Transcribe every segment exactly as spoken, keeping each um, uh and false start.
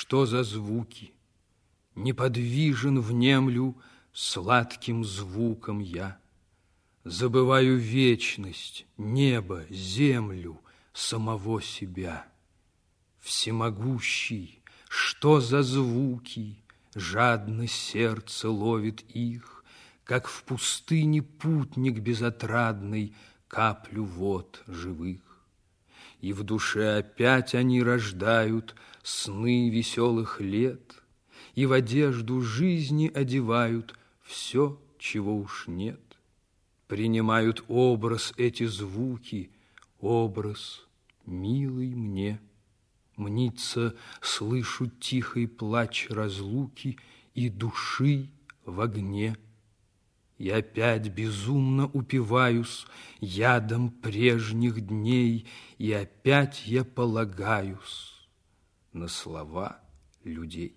что за звуки? Неподвижен внемлю сладким звуком я. Забываю вечность, небо, землю, самого себя. Всемогущий, что за звуки? Жадно сердце ловит их, как в пустыне путник безотрадный каплю вод живых. И в душе опять они рождают сны веселых лет, и в одежду жизни одевают все, чего уж нет. Принимают образ эти звуки, образ милый мне. Мнится, слышу тихий плач разлуки и души в огне. И опять безумно упиваюсь ядом прежних дней, и опять я полагаюсь на слова людей.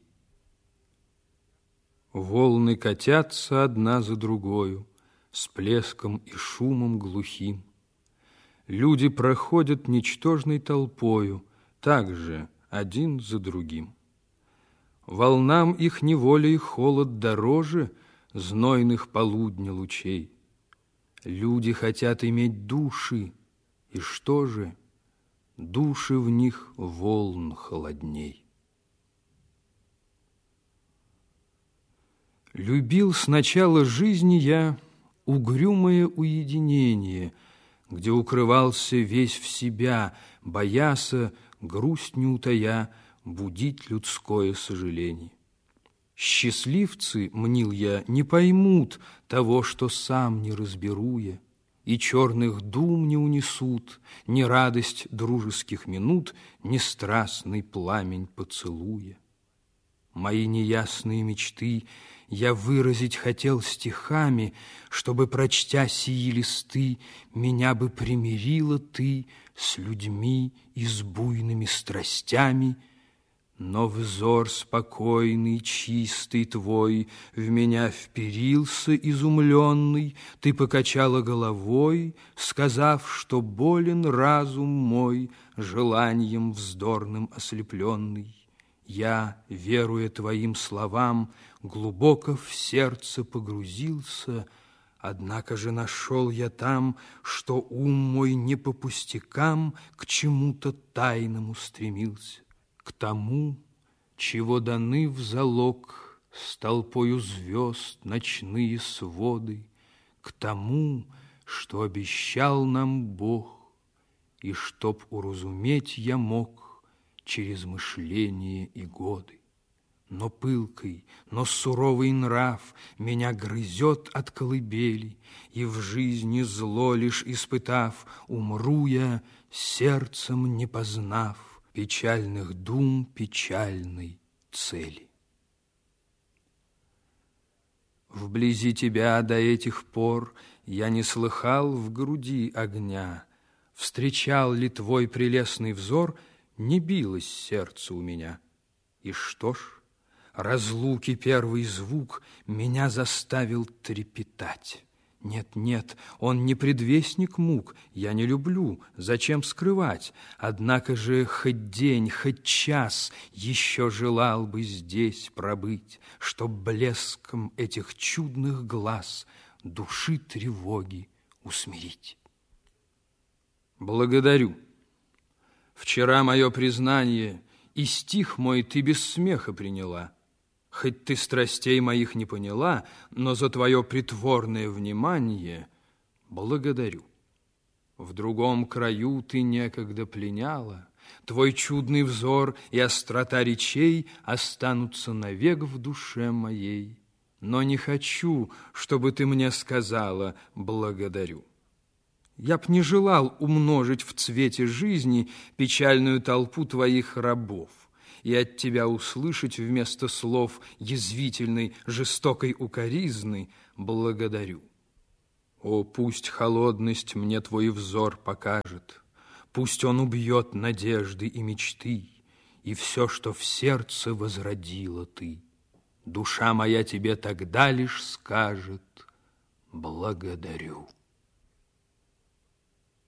Волны катятся одна за другою, с плеском и шумом глухим. Люди проходят ничтожной толпою, также один за другим. Волнам их неволя и холод дороже знойных полудня лучей. Люди хотят иметь души, и что же? Души в них волн холодней. Любил с начала жизни я угрюмое уединение, где укрывался весь в себя, бояся, грусть не утая, будить людское сожаление. Счастливцы, мнил я, не поймут того, что сам не разберу я, и черных дум не унесут ни радость дружеских минут, ни страстный пламень поцелуя. Мои неясные мечты я выразить хотел стихами, чтобы, прочтя сии листы, меня бы примирила ты с людьми и с буйными страстями. Но взор спокойный, чистый твой в меня вперился изумленный, ты покачала головой, сказав, что болен разум мой желанием вздорным ослепленный. Я, веруя твоим словам, глубоко в сердце погрузился, однако же нашел я там, что ум мой не по пустякам к чему-то тайному стремился, к тому, чего даны в залог с толпою звезд ночные своды, к тому, что обещал нам Бог, и чтоб уразуметь я мог через мышление и годы. Но пылкий, но суровый нрав меня грызет от колыбели, и в жизни зло лишь испытав, умру я, сердцем не познав печальных дум печальной цели. Вблизи тебя до этих пор я не слыхал в груди огня. Встречал ли твой прелестный взор, не билось сердце у меня. И что ж, разлуки первый звук меня заставил трепетать. Нет, нет, он не предвестник мук, я не люблю, зачем скрывать? Однако же хоть день, хоть час еще желал бы здесь пробыть, чтоб блеском этих чудных глаз души тревоги усмирить. Благодарю. Вчера мое признание и стих мой ты без смеха приняла. Хоть ты страстей моих не поняла, но за твое притворное внимание благодарю. В другом краю ты некогда пленяла, твой чудный взор и острота речей останутся навек в душе моей. Но не хочу, чтобы ты мне сказала благодарю. Я б не желал умножить в цвете жизни печальную толпу твоих рабов и от тебя услышать вместо слов язвительной, жестокой укоризны благодарю. О, пусть холодность мне твой взор покажет, пусть он убьет надежды и мечты, и все, что в сердце возродила ты. Душа моя тебе тогда лишь скажет благодарю.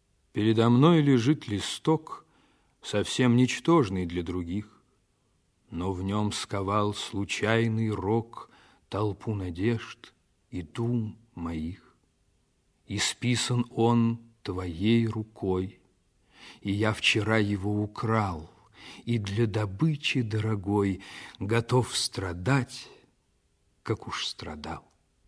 Передо мной лежит листок, совсем ничтожный для других, но в нем сковал случайный рок толпу надежд и дум моих. Исписан он твоей рукой, и я вчера его украл, и для добычи дорогой готов страдать, как уж страдал.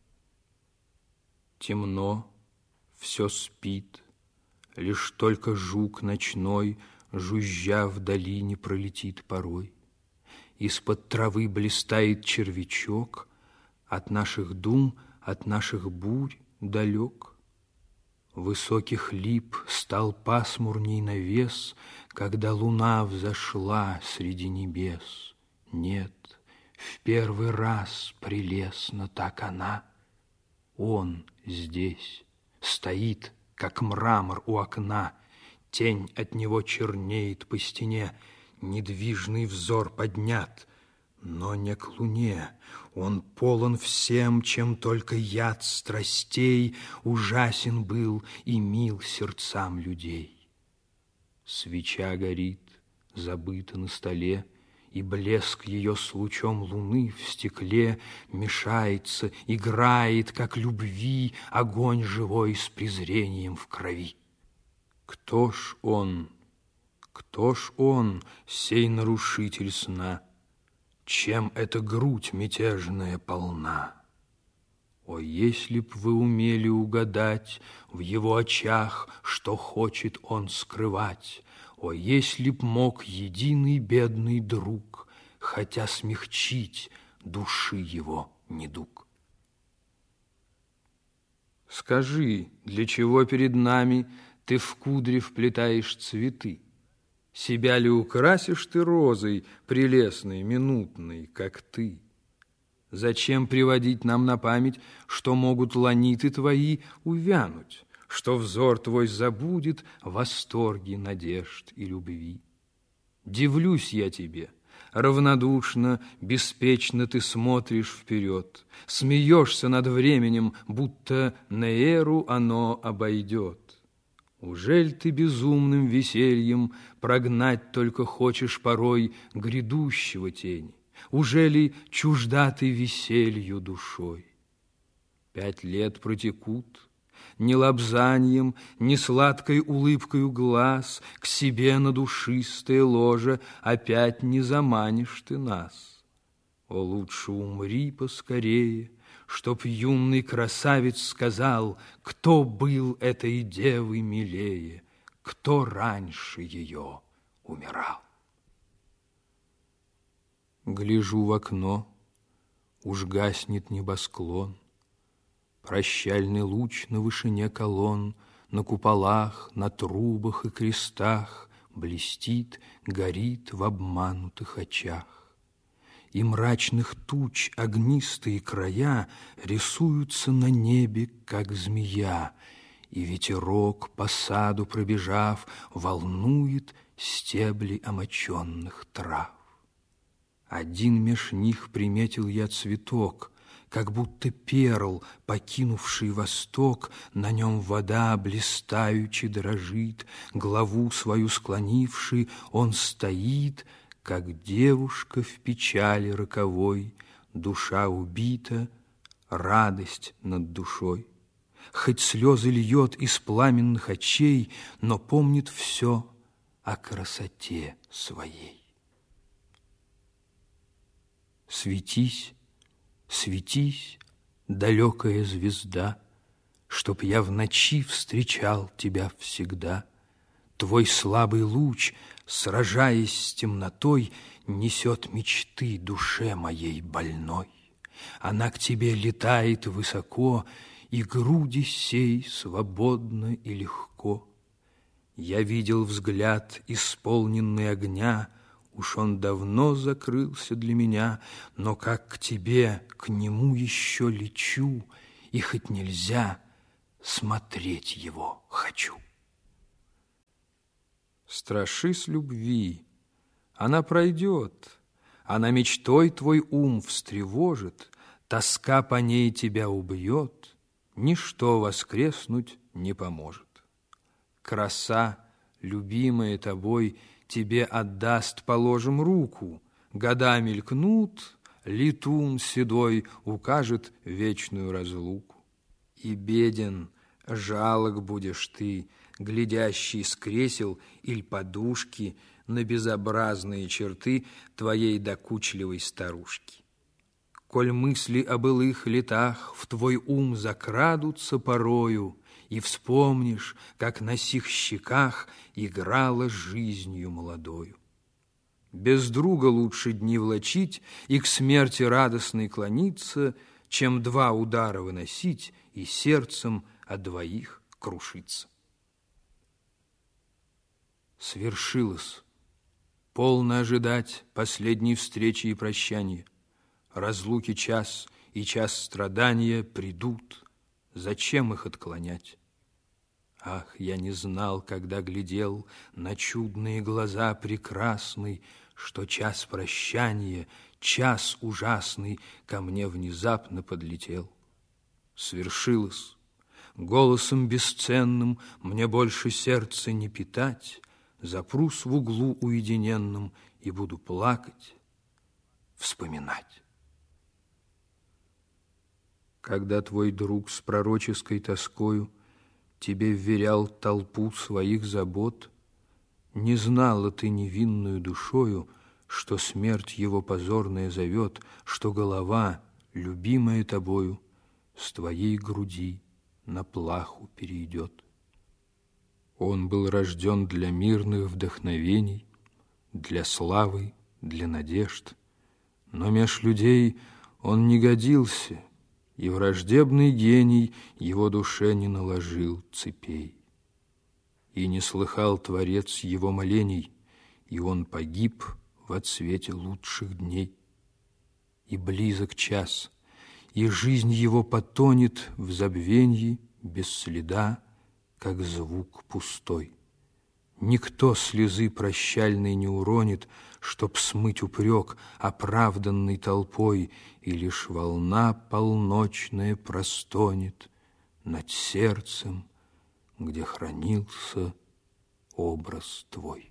Темно, все спит, лишь только жук ночной, жужжа в долине, пролетит порой. Из-под травы блистает червячок, от наших дум, от наших бурь далек. Высоких лип стал пасмурней навес, когда луна взошла среди небес. Нет, в первый раз прелестна так она. Он здесь стоит, как мрамор у окна, тень от него чернеет по стене, недвижный взор поднят, но не к луне. Он полон всем, чем только яд страстей ужасен был и мил сердцам людей. Свеча горит, забыта на столе, и блеск ее с лучом луны в стекле мешается, играет, как любви огонь живой с презрением в крови. Кто ж он, кто ж он, сей нарушитель сна? Чем эта грудь мятежная полна? О, если б вы умели угадать в его очах, что хочет он скрывать! О, если б мог единый бедный друг, хотя смягчить души его недуг. Скажи, для чего перед нами ты в кудре вплетаешь цветы? Себя ли украсишь ты розой, прелестной, минутной, как ты? Зачем приводить нам на память, что могут ланиты твои увянуть, что взор твой забудет восторги надежд и любви? Дивлюсь я тебе, равнодушно, беспечно ты смотришь вперед, смеешься над временем, будто на эру оно обойдет. Ужель ты безумным весельем прогнать только хочешь порой грядущего тени? Ужели чужда ты веселью душой? Пять лет протекут, ни лобзаньем, ни сладкой улыбкою глаз к себе на душистое ложе опять не заманишь ты нас. О, лучше умри поскорее, чтоб юный красавец сказал, кто был этой девы милее, кто раньше ее умирал. Гляжу в окно, уж гаснет небосклон, прощальный луч на вышине колонн, на куполах, на трубах и крестах блестит, горит в обманутых очах. И мрачных туч огнистые края рисуются на небе, как змея, и ветерок, по саду пробежав, волнует стебли омоченных трав. Один меж них приметил я цветок, как будто перл, покинувший восток, на нем вода блистаючи дрожит, главу свою склонивший, он стоит, как девушка в печали роковой, душа убита, радость над душой. Хоть слезы льет из пламенных очей, но помнит все о красоте своей. Светись, светись, далекая звезда, чтоб я в ночи встречал тебя всегда. Твой слабый луч, сражаясь с темнотой, несет мечты душе моей больной. Она к тебе летает высоко, и груди сей свободно и легко. Я видел взгляд, исполненный огня, уж он давно закрылся для меня, но как к тебе, к нему еще лечу, и хоть нельзя, смотреть его хочу. Страшись любви, она пройдет, она мечтой твой ум встревожит, тоска по ней тебя убьет, ничто воскреснуть не поможет. Краса, любимая тобой, тебе отдаст, положим, руку, Года мелькнут, летун седой укажет вечную разлуку. И беден, жалок будешь ты, глядящий с кресел иль подушки на безобразные черты твоей докучливой старушки. Коль мысли о былых летах в твой ум закрадутся порою, и вспомнишь, как на сих щеках играла жизнью молодою. Без друга лучше дни влачить и к смерти радостной клониться, чем два удара выносить и сердцем о двоих крушиться. Свершилось. Полно ожидать последней встречи и прощания. Разлуки час и час страдания придут. Зачем их отклонять? Ах, я не знал, когда глядел на чудные глаза прекрасной, что час прощания, час ужасный ко мне внезапно подлетел. Свершилось. Голосом бесценным мне больше сердце не питать, запрусь в углу уединенном и буду плакать, вспоминать. Когда твой друг с пророческой тоскою тебе вверял толпу своих забот, не знала ты невинную душою, что смерть его позорная зовет, что голова, любимая тобою, с твоей груди на плаху перейдет. Он был рожден для мирных вдохновений, для славы, для надежд, но меж людей он не годился, и враждебный гений его душе не наложил цепей. И не слыхал Творец его молений, и он погиб в отсвете лучших дней. И близок час, и жизнь его потонет в забвенье без следа, как звук пустой. Никто слезы прощальной не уронит, чтоб смыть упрек, оправданный толпой, и лишь волна полночная простонет над сердцем, где хранился образ твой.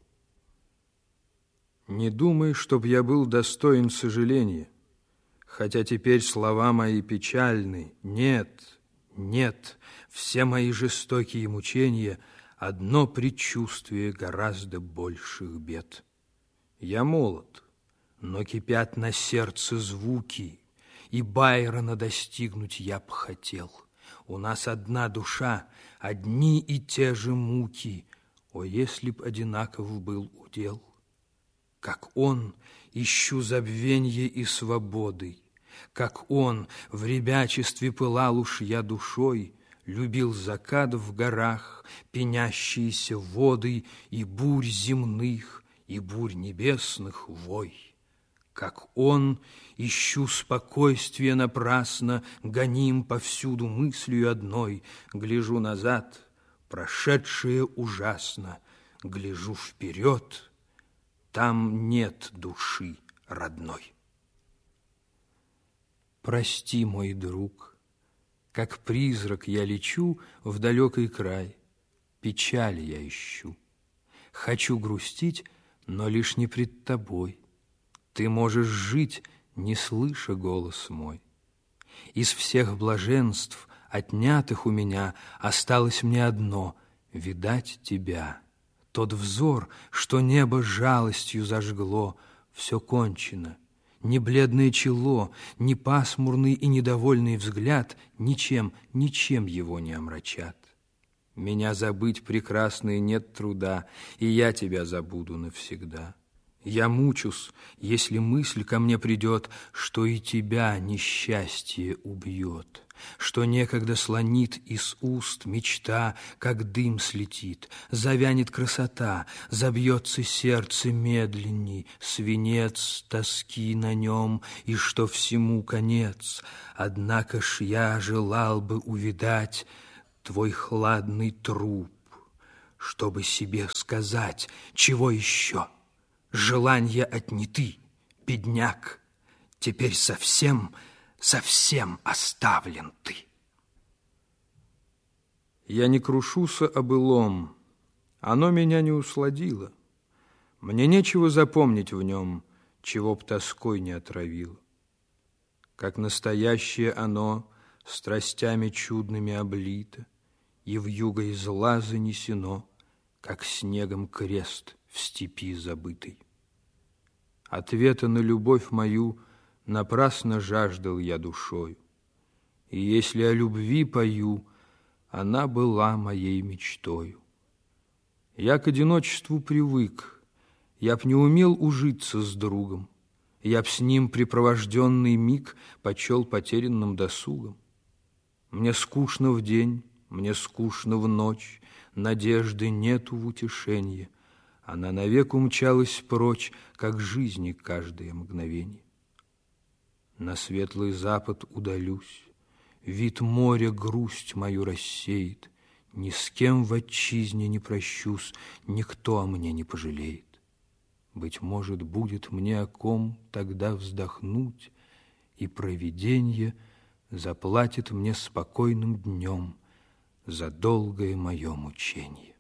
Не думай, чтоб я был достоин сожаления, хотя теперь слова мои печальны. Нет, нет, все мои жестокие мучения — одно предчувствие гораздо больших бед. Я молод, но кипят на сердце звуки, и Байрона достигнуть я б хотел. У нас одна душа, одни и те же муки. О, если б одинаков был удел! Как он, ищу забвенья и свободы, как он, в ребячестве пылал уж я душой, любил закат в горах, пенящиеся воды и бурь земных, и бурь небесных вой. Как он, ищу спокойствия напрасно, гоним повсюду мыслью одной, гляжу назад, прошедшее ужасно, гляжу вперед, там нет души родной. Прости, мой друг, как призрак я лечу в далекий край, печали я ищу. Хочу грустить, но лишь не пред тобой. Ты можешь жить, не слыша голос мой. Из всех блаженств, отнятых у меня, осталось мне одно — видать тебя. Тот взор, что небо жалостью зажгло, все кончено. Ни бледное чело, ни пасмурный и недовольный взгляд ничем, ничем его не омрачат. Меня забыть, прекрасное, нет труда, и я тебя забуду навсегда. Я мучусь, если мысль ко мне придет, что и тебя несчастье убьет, что некогда слонит из уст мечта, как дым слетит, завянет красота, забьется сердце медленней, свинец тоски на нем, и что всему конец. Однако ж я желал бы увидать твой хладный труп, чтобы себе сказать, чего еще. Желанья отняты, бедняк, теперь совсем, совсем оставлен ты. Я не крушуся о былом, оно меня не усладило. Мне нечего запомнить в нем, чего б тоской не отравило. Как настоящее оно страстями чудными облито и вьюгой из зла занесено, как снегом крест в степи забытый. Ответа на любовь мою напрасно жаждал я душою, и если о любви пою, она была моей мечтою. Я к одиночеству привык, я б не умел ужиться с другом, я б с ним припровожденный миг почел потерянным досугом. Мне скучно в день, мне скучно в ночь, надежды нету в утешенье, она навек умчалась прочь, как жизни каждое мгновенье. На светлый запад удалюсь, вид моря грусть мою рассеет, ни с кем в отчизне не прощусь, никто о мне не пожалеет. Быть может, будет мне о ком тогда вздохнуть, и провиденье заплатит мне спокойным днем за долгое мое мученье.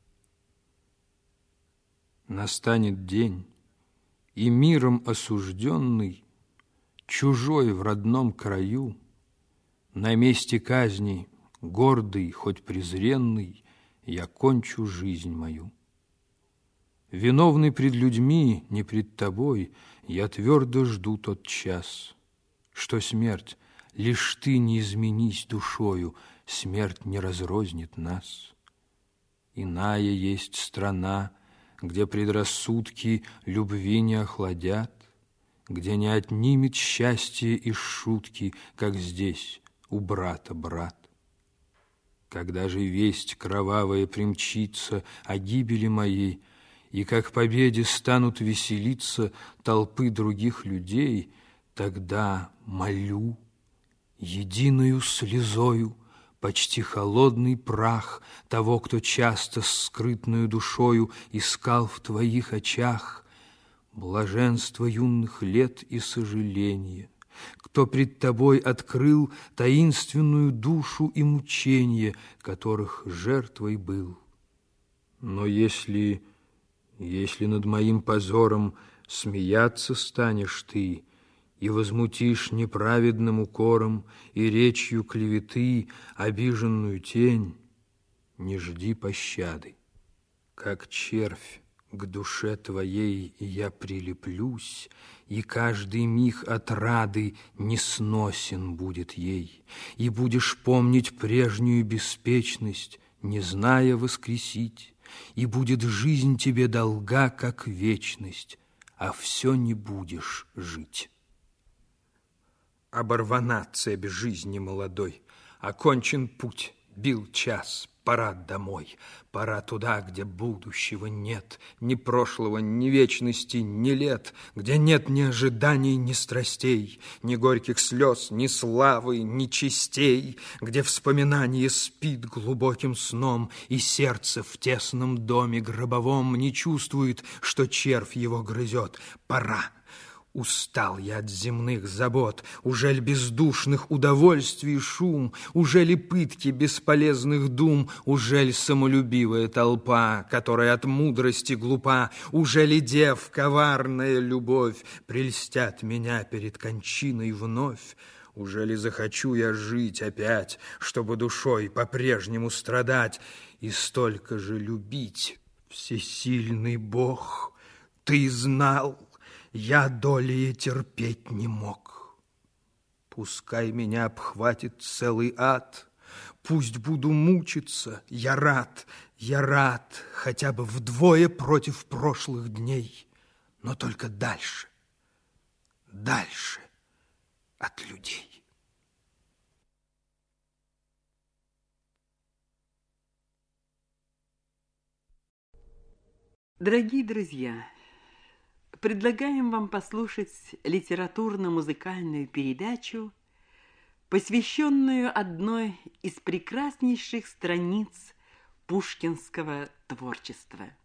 Настанет день, и миром осужденный, чужой в родном краю, на месте казни, гордый, хоть презренный, я кончу жизнь мою. Виновный пред людьми, не пред тобой, я твердо жду тот час, что смерть, лишь ты не изменись душою, смерть не разрознит нас. Иная есть страна, где предрассудки любви не охладят, где не отнимет счастье из шутки, как здесь у брата брат. Когда же весть кровавая примчится о гибели моей, и как победе станут веселиться толпы других людей, тогда молю, единою слезою, почти холодный прах того, кто часто с скрытною душою искал в твоих очах блаженство юных лет и сожаление, кто пред тобой открыл таинственную душу и мученье, которых жертвой был. Но если, если над моим позором смеяться станешь ты и возмутишь неправедным укором и речью клеветы обиженную тень, не жди пощады. Как червь к душе твоей я прилеплюсь, и каждый миг отрады несносен будет ей, и будешь помнить прежнюю беспечность, не зная воскресить, и будет жизнь тебе долга, как вечность, а все не будешь жить. Оборвана цепь жизни молодой, окончен путь, бил час, пора домой, пора туда, где будущего нет, ни прошлого, ни вечности, ни лет, где нет ни ожиданий, ни страстей, ни горьких слез, ни славы, ни честей, где вспоминание спит глубоким сном, и сердце в тесном доме гробовом не чувствует, что червь его грызет. Пора! Устал я от земных забот, ужель бездушных удовольствий шум, ужели пытки бесполезных дум, ужель самолюбивая толпа, которая от мудрости глупа, ужели дев коварная любовь прельстят меня перед кончиной вновь? Ужели захочу я жить опять, чтобы душой по-прежнему страдать и столько же любить? Всесильный Бог, ты знал, я долее терпеть не мог. Пускай меня обхватит целый ад, пусть буду мучиться, я рад, я рад, хотя бы вдвое против прошлых дней, но только дальше, дальше от людей. Дорогие друзья, предлагаем вам послушать литературно-музыкальную передачу, посвященную одной из прекраснейших страниц пушкинского творчества.